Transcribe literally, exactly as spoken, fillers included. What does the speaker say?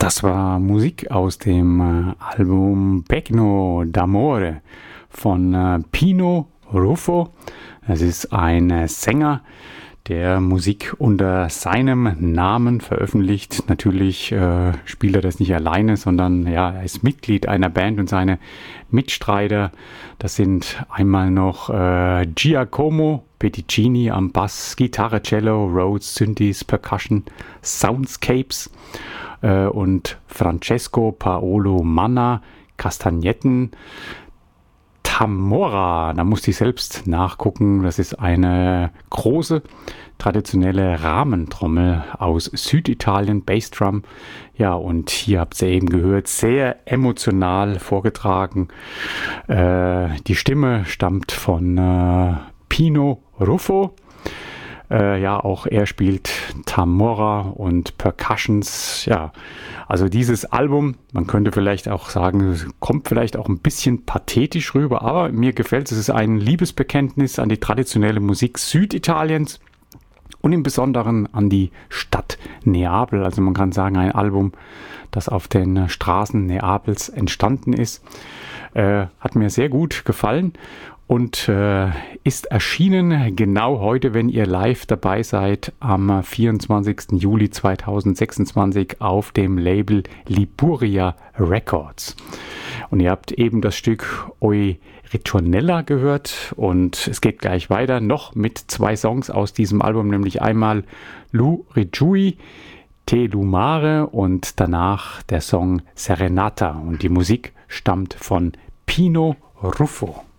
Das war Musik aus dem äh, Album Pecno d'Amore von äh, Pino Ruffo. Es ist ein äh, Sänger, der Musik unter seinem Namen veröffentlicht. Natürlich äh, spielt er das nicht alleine, sondern ja, er ist Mitglied einer Band und seine Mitstreiter, das sind einmal noch äh, Giacomo Petticini am Bass, Gitarre, Cello, Rhodes, Synthes, Percussion, Soundscapes äh, und Francesco Paolo Manna, Kastagnetten. Tamora, da musste ich selbst nachgucken, das ist eine große traditionelle Rahmentrommel aus Süditalien, Bassdrum. Ja, und hier habt ihr eben gehört, sehr emotional vorgetragen. Äh, die Stimme stammt von äh, Pino Ruffo. Äh, ja, auch er spielt Tamora und Percussions. Ja, also dieses Album, man könnte vielleicht auch sagen, kommt vielleicht auch ein bisschen pathetisch rüber, aber mir gefällt es. Es ist ein Liebesbekenntnis an die traditionelle Musik Süditaliens und im Besonderen an die Stadt Neapel. Also man kann sagen, ein Album, das auf den Straßen Neapels entstanden ist. Äh, hat mir sehr gut gefallen. Und äh, ist erschienen genau heute, wenn ihr live dabei seid, am vierundzwanzigsten Juli zweitausendsechsundzwanzig auf dem Label Liburia Records. Und ihr habt eben das Stück Oi Ritornella gehört und es geht gleich weiter, noch mit zwei Songs aus diesem Album, nämlich einmal Lu Rigiui, Te Lumare und danach der Song Serenata. Und die Musik stammt von Pino Ruffo.